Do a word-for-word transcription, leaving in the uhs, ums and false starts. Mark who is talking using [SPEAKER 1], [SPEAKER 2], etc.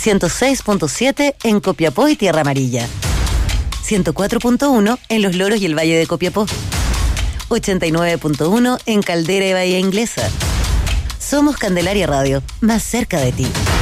[SPEAKER 1] ciento seis punto siete en Copiapó y Tierra Amarilla, ciento cuatro punto uno en Los Loros y el Valle de Copiapó, ochenta y nueve punto uno en Caldera y Bahía Inglesa. Somos Candelaria Radio, más cerca de ti.